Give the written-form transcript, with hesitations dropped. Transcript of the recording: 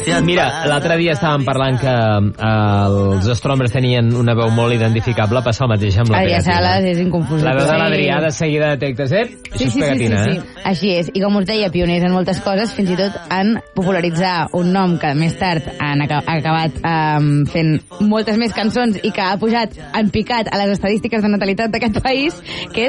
Mira, l'altre dia estàvem parlant que els Strombers tenien una veu molt identificable, passa el mateix amb la Adrià Pegatina. Sales és inconfusible. La veu de l'Adrià de seguida detectes, això és Pegatina, sí. Així és, i com us deia, pioners en moltes coses, fins i tot en popularitzar un nom que més tard han acabat fent moltes més cançons i que ha pujat en picat a les estadístiques de natalitat d'aquest país, que és